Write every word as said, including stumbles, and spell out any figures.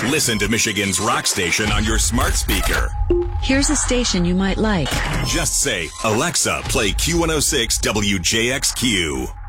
Listen to Michigan's rock station on your smart speaker. Here's a station you might like. Just say, Alexa, play Q one oh six W J X Q.